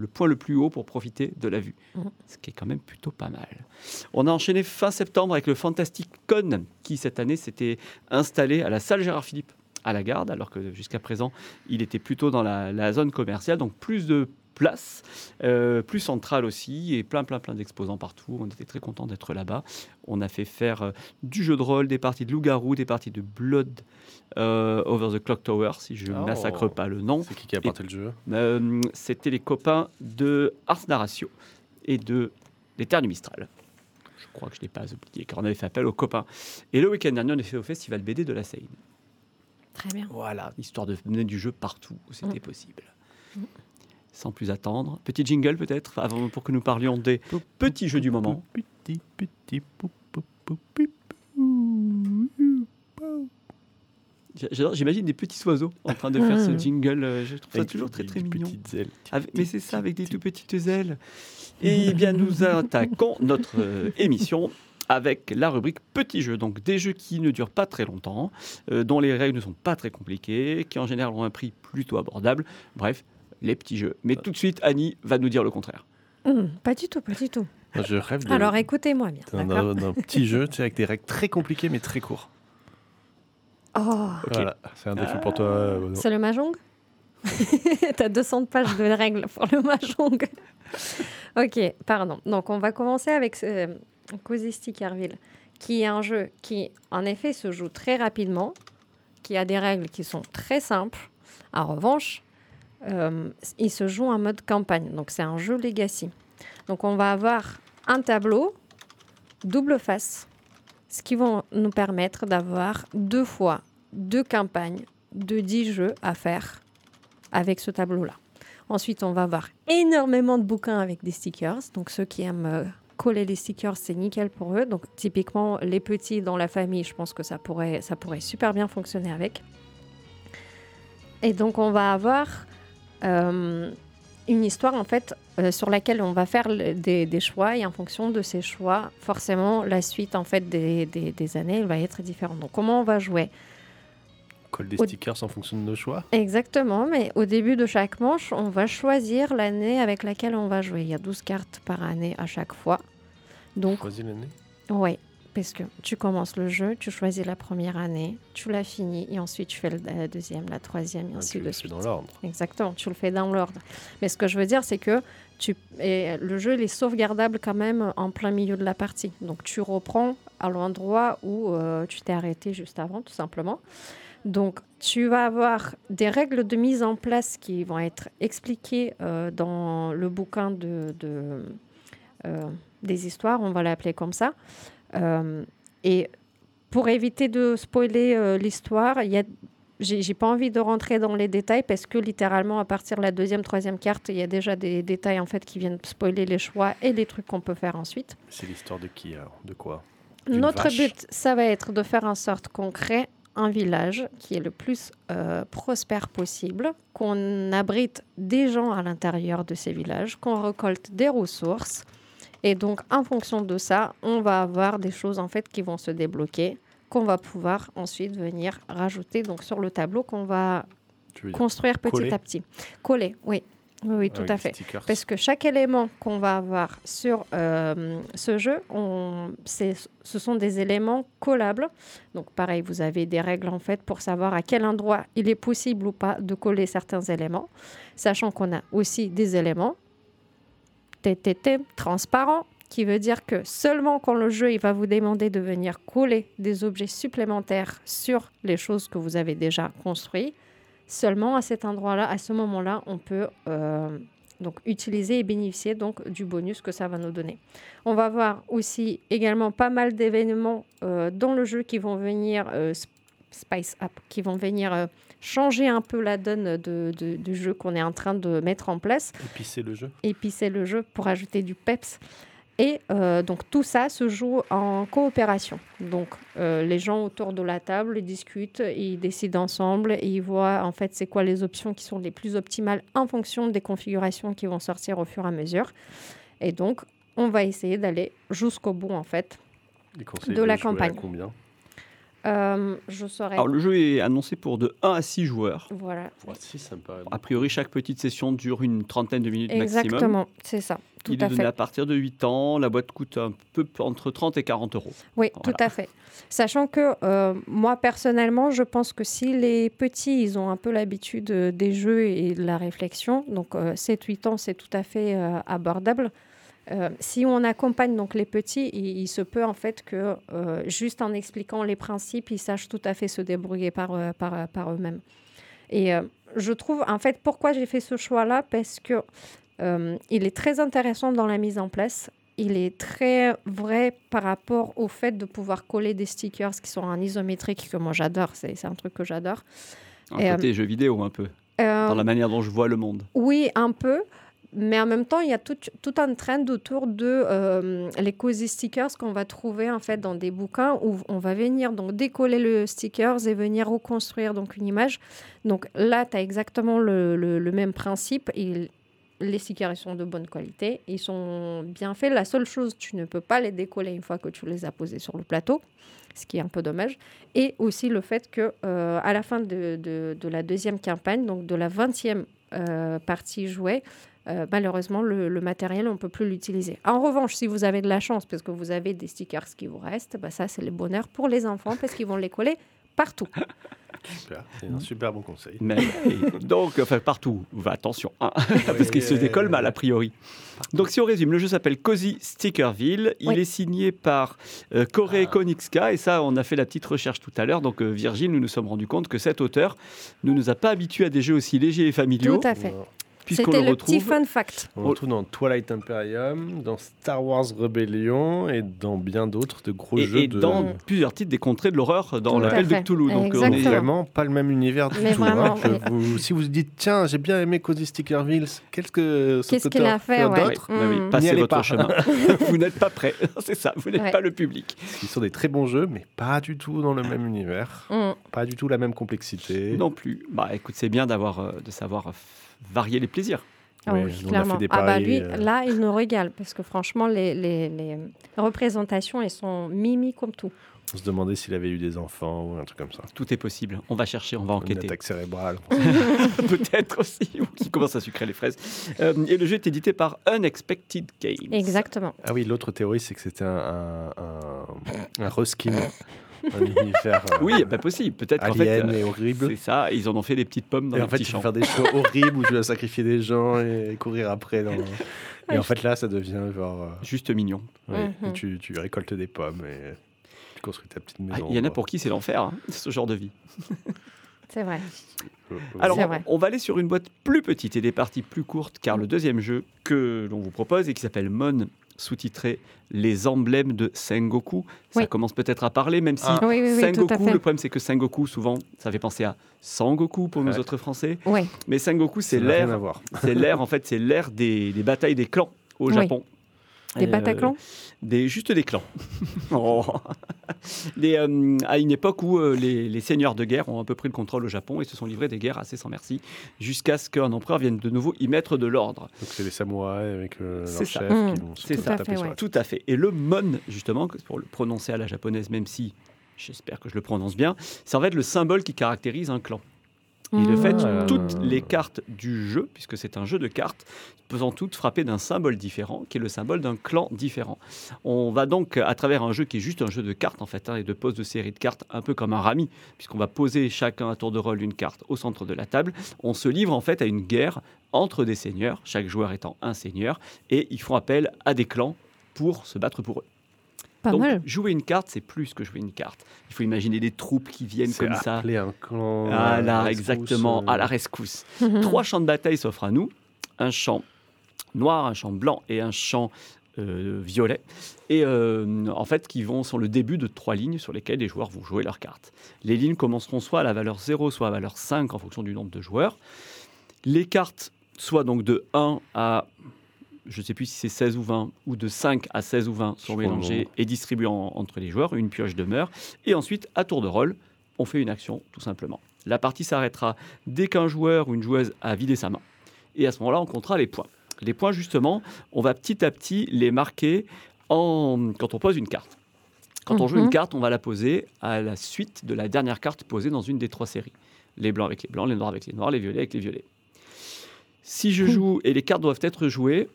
le point le plus haut pour profiter de la vue, ce qui est quand même plutôt pas mal. On a enchaîné fin septembre avec le Fantastic Con, qui cette année s'était installé à la salle Gérard Philippe à la Garde, alors que jusqu'à présent, il était plutôt dans la zone commerciale, donc plus de place, plus centrale aussi, et plein d'exposants partout. On était très contents d'être là-bas. On a fait faire du jeu de rôle, des parties de loup-garou, des parties de Blood Over the Clock Tower, si je ne massacre pas le nom. C'est qui a porté le jeu? C'était les copains de Ars Narratio et de Les Terres du Mistral. Je crois que je ne l'ai pas oublié, car on avait fait appel aux copains. Et le week-end dernier, on est fait au Festival BD de la Seine. Très bien. Voilà, histoire de mener du jeu partout où c'était possible. Sans plus attendre, petit jingle peut-être, avant, pour que nous parlions des petits jeux du moment. J'imagine des petits oiseaux en train de faire ce jingle. Je trouve ça toujours très mignon. Petites ailes. Mais c'est ça, avec des tout petites ailes. Et bien, nous attaquons notre émission avec la rubrique petits jeux. Donc des jeux qui ne durent pas très longtemps, dont les règles ne sont pas très compliquées, qui en général ont un prix plutôt abordable. Bref, les petits jeux. Mais tout de suite, Annie va nous dire le contraire. Pas du tout. Moi, je rêve Alors écoutez-moi bien. d'un petit jeu, tu sais, avec des règles très compliquées mais très courts. Okay. Voilà, c'est un défi pour toi. C'est le Mahjong. T'as 200 pages de règles pour le Mahjong. Ok, pardon. Donc on va commencer avec Cozy Stickerville, qui est un jeu qui, en effet, se joue très rapidement, qui a des règles qui sont très simples. En revanche, il se joue en mode campagne. Donc c'est un jeu legacy. Donc on va avoir un tableau double face, ce qui va nous permettre d'avoir 2 fois 2 campagnes de 10 jeux à faire avec ce tableau-là. Ensuite, on va avoir énormément de bouquins avec des stickers. Donc, ceux qui aiment coller les stickers, c'est nickel pour eux. Donc, typiquement, les petits dans la famille, je pense que ça pourrait super bien fonctionner avec. Et donc, on va avoir une histoire, en fait, sur laquelle on va faire des choix. Et en fonction de ces choix, forcément, la suite, en fait, des années, elle va être différente. Donc, comment on va jouer ? Colle des stickers en fonction de nos choix. Exactement, mais au début de chaque manche, on va choisir l'année avec laquelle on va jouer. Il y a 12 cartes par année à chaque fois. Donc, choisis l'année ? Oui, parce que tu commences le jeu, tu choisis la première année, tu la finis et ensuite tu fais la deuxième, la troisième et ainsi de suite. Tu le fais dans l'ordre. Exactement, tu le fais dans l'ordre. Mais ce que je veux dire, c'est que le jeu il est sauvegardable quand même en plein milieu de la partie. Donc tu reprends à l'endroit où tu t'es arrêté juste avant, tout simplement. Donc, tu vas avoir des règles de mise en place qui vont être expliquées dans le bouquin des histoires, on va l'appeler comme ça. Et pour éviter de spoiler l'histoire, j'ai pas envie de rentrer dans les détails parce que littéralement, à partir de la deuxième, troisième carte, il y a déjà des détails en fait qui viennent spoiler les choix et les trucs qu'on peut faire ensuite. C'est l'histoire de qui alors ? De quoi ? Notre but, ça va être de faire en sorte qu'on crée un village qui est le plus prospère possible, qu'on abrite des gens à l'intérieur de ces villages, qu'on récolte des ressources. Et donc, en fonction de ça, on va avoir des choses en fait qui vont se débloquer, qu'on va pouvoir ensuite venir rajouter donc, sur le tableau qu'on va construire petit à petit. Coller, oui. Oui, tout à fait. Stickers. Parce que chaque élément qu'on va avoir sur ce jeu, ce sont des éléments collables. Donc, pareil, vous avez des règles en fait pour savoir à quel endroit il est possible ou pas de coller certains éléments, sachant qu'on a aussi des éléments transparents, qui veut dire que seulement quand le jeu il va vous demander de venir coller des objets supplémentaires sur les choses que vous avez déjà construites, seulement à cet endroit-là, à ce moment-là, on peut donc utiliser et bénéficier donc, du bonus que ça va nous donner. On va voir aussi également pas mal d'événements dans le jeu qui vont venir spice up, qui vont venir changer un peu la donne du jeu qu'on est en train de mettre en place. Épicer le jeu pour ajouter du peps. Et donc tout ça se joue en coopération. Donc les gens autour de la table ils discutent, ils décident ensemble et ils voient en fait c'est quoi les options qui sont les plus optimales en fonction des configurations qui vont sortir au fur et à mesure. Et donc on va essayer d'aller jusqu'au bout en fait de la campagne. Combien ? Je saurais. Alors, le jeu est annoncé pour de 1 à 6 joueurs. Voilà. Ouais, si, ça me paraît. A priori, chaque petite session dure une trentaine de minutes maximum. Exactement, c'est ça. Tout Il à est donné fait. à partir de 8 ans. La boîte coûte un peu entre 30 et 40 euros. Oui, Voilà. tout à fait. Sachant que moi, personnellement, je pense que si les petits, ils ont un peu l'habitude des jeux et de la réflexion, donc 7-8 ans, c'est tout à fait abordable. Si on accompagne donc les petits, il se peut en fait que juste en expliquant les principes, ils sachent tout à fait se débrouiller par eux-mêmes. Et je trouve, en fait, pourquoi j'ai fait ce choix-là? Parce que il est très intéressant dans la mise en place. Il est très vrai par rapport au fait de pouvoir coller des stickers qui sont en isométrique, que moi j'adore, c'est un truc que j'adore. Un côté jeu vidéo, un peu, dans la manière dont je vois le monde. Oui, un peu. Mais en même temps, il y a tout un trend autour de les cozy stickers qu'on va trouver en fait dans des bouquins où on va venir donc décoller le stickers et venir reconstruire donc une image. Donc là, tu as exactement le même principe. Les stickers, ils sont de bonne qualité, ils sont bien faits. La seule chose, tu ne peux pas les décoller une fois que tu les as posés sur le plateau, ce qui est un peu dommage. Et aussi le fait que à la fin de la deuxième campagne, donc de la 20e partie jouée, malheureusement, le matériel, on ne peut plus l'utiliser. En revanche, si vous avez de la chance, parce que vous avez des stickers qui vous restent, ça, c'est le bonheur pour les enfants, parce qu'ils vont les coller partout. Super, c'est un super bon conseil. Mais, donc, enfin, partout. Attention, hein, parce qu'il se décolle mal, a priori. Donc, si on résume, le jeu s'appelle Cozy Stickerville. Il est signé par Korei Konicska. Et ça, on a fait la petite recherche tout à l'heure. Donc, Virgile, nous nous sommes rendus compte que cet auteur ne nous a pas habitués à des jeux aussi légers et familiaux. Tout à fait. Puisqu'on C'était le le retrouve... petit fun fact. On le retrouve dans Twilight Imperium, dans Star Wars Rebellion et dans bien d'autres de gros jeux. Et dans plusieurs titres des contrées de l'horreur dans Tout à l'appel de fait. Cthulhu. Donc, On n'est Exactement. vraiment pas le même univers du Mais tout. vraiment, Si vous dites, tiens, j'ai bien aimé Cozy Stickerville, qu'est-ce qu'il a fait, ouais. d'autre bah oui, N'y passez allez votre pas. chemin. Vous n'êtes pas prêt. C'est ça, vous n'êtes Ouais. pas le public. Ils sont des très bons jeux, mais pas du tout dans le même univers. Pas du tout la même complexité. Non plus. Bah écoute, c'est bien de savoir varier les plaisirs. Ah Ouais, oui, on a clairement. fait des Ah bah paris, lui, là, il nous régale parce que franchement, les représentations, elles sont mimi comme tout. On se demandait s'il avait eu des enfants ou un truc comme ça. Tout est possible. On va chercher, on va Une enquêter. attaque cérébrale. Peut-être aussi, ou qui commence à sucrer les fraises. Et le jeu est édité par Unexpected Games. Exactement. Ah oui, l'autre théorie, c'est que c'était un reskin. Un univers Oui, bah possible. Peut-être qu'en fait, alien et horrible. c'est ça. Ils en ont fait des petites pommes dans Et les en fait, petits tu peux champs. faire des choses horribles où tu vas sacrifier des gens et courir après. Et en fait, là, ça devient genre. Juste mignon. Ouais, Mhm. et tu récoltes des pommes et tu construis ta petite Ah, maison. il y en a quoi. pour qui c'est l'enfer, hein, ce genre de vie. C'est vrai. Alors, C'est vrai. on va aller sur une boîte plus petite et des parties plus courtes, car le deuxième jeu que l'on vous propose et qui s'appelle Mon, sous-titré Les emblèmes de Sengoku. Ça Oui. commence peut-être à parler, même si Oui, oui, oui, tout à Sengoku, fait. le problème c'est que Sengoku, souvent, ça fait penser à Sangoku pour nos Ouais. autres Français. Oui. Mais Sengoku, Ça c'est n'a rien à l'ère, voir. c'est l'ère, en fait, c'est l'ère des batailles des clans au Oui. Japon. Des Bataclans. Juste des clans. Oh. À une époque où les seigneurs de guerre ont un peu pris le contrôle au Japon et se sont livrés des guerres assez sans merci, jusqu'à ce qu'un empereur vienne de nouveau y mettre de l'ordre. Donc, c'est les samouraïs avec leur C'est ça. chef Mmh. qui vont se C'est ça. taper Tout à fait, sur ouais. la Tout à fait. Et le Mon, justement, pour le prononcer à la japonaise, même si j'espère que je le prononce bien, c'est en fait le symbole qui caractérise un clan. Et de fait, Mmh. toutes les cartes du jeu, puisque c'est un jeu de cartes, peuvent toutes frapper d'un symbole différent, qui est le symbole d'un clan différent. On va donc, à travers un jeu qui est juste un jeu de cartes, en fait, et de pose de série de cartes, un peu comme un rami, puisqu'on va poser chacun à tour de rôle une carte au centre de la table. On se livre, en fait, à une guerre entre des seigneurs, chaque joueur étant un seigneur, et ils font appel à des clans pour se battre pour eux. Pas Donc, mal. jouer une carte, c'est plus que jouer une carte. Il faut imaginer des troupes qui viennent C'est comme ça. appeler un clan. Ah là, rescousse, exactement, à la rescousse. Mhm. 3 champs de bataille s'offrent à nous. Un champ noir, un champ blanc et un champ violet. Et en fait, qui sont le début de 3 lignes sur lesquelles les joueurs vont jouer leurs cartes. Les lignes commenceront soit à la valeur 0, soit à la valeur 5 en fonction du nombre de joueurs. Les cartes, soit donc de 1 à... je ne sais plus si c'est 16 ou 20, ou de 5 à 16 ou 20 sont Je crois mélangées et distribuées entre les joueurs. Une pioche demeure. Et ensuite, à tour de rôle, on fait une action, tout simplement. La partie s'arrêtera dès qu'un joueur ou une joueuse a vidé sa main. Et à ce moment-là, on comptera les points. Les points, justement, on va petit à petit les marquer quand on pose une carte. Quand on joue une carte, on va la poser à la suite de la dernière carte posée dans une des 3 séries. Les blancs avec les blancs, les noirs avec les noirs, les violets avec les violets. Si je joue et les cartes doivent être jouées,